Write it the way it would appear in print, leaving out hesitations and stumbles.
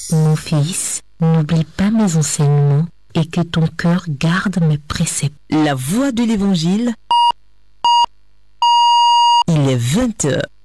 Mon fils, n'oublie pas mes enseignements et que ton cœur garde mes préceptes. La voix de l'Évangile, il est 20h.